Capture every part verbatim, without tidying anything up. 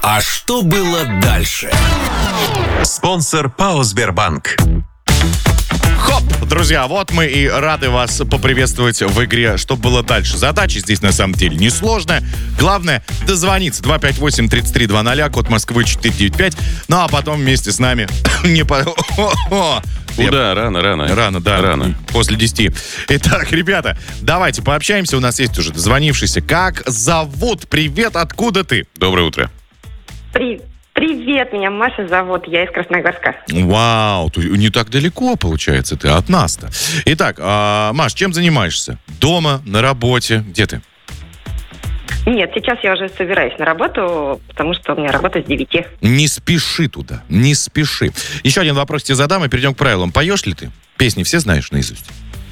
А что было дальше? Спонсор ПАО «Сбербанк». Хоп! Друзья, вот мы и рады вас поприветствовать в игре «Что было дальше?». Задача здесь на самом деле несложная. Главное дозвониться. два пять восемь тридцать три двадцать, код Москвы четыре девять пять. Ну а потом вместе с нами... не по... Куда? Рано, рано. Рано, да. Рано. После десяти. Итак, ребята, давайте пообщаемся. У нас есть уже дозвонившийся. Как зовут? Привет, откуда ты? Доброе утро. При- Привет, меня Маша зовут, я из Красногорска. Вау, ты не так далеко, получается, ты от нас-то. Итак, а, Маш, чем занимаешься? Дома, на работе? Где ты? Нет, сейчас я уже собираюсь на работу, потому что у меня работа с девяти. Не спеши туда, не спеши. Еще один вопрос тебе задам, и перейдем к правилам. Поешь ли ты? Песни все знаешь наизусть?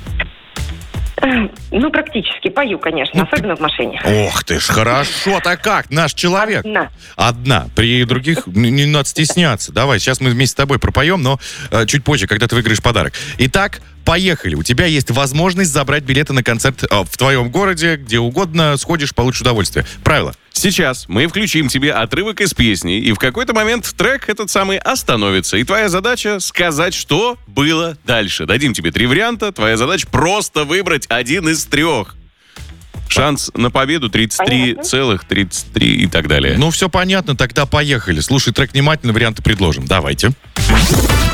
Ну, практически, пою, конечно, особенно в машине. Ох ты ж, хорошо-то как, наш человек. Одна. Одна. При других не, не надо стесняться. Давай, сейчас мы вместе с тобой пропоем, но э, чуть позже, когда ты выиграешь подарок. Итак, поехали. У тебя есть возможность забрать билеты на концерт э, в твоем городе, где угодно, сходишь, получишь удовольствие. Правило. Сейчас мы включим тебе отрывок из песни, и в какой-то момент трек этот самый остановится. И твоя задача сказать, что было дальше. Дадим тебе три варианта. Твоя задача просто выбрать один из трех. Шанс на победу тридцать три целых тридцать три и так далее. Ну, все понятно, тогда поехали. Слушай трек внимательно, варианты предложим. Давайте.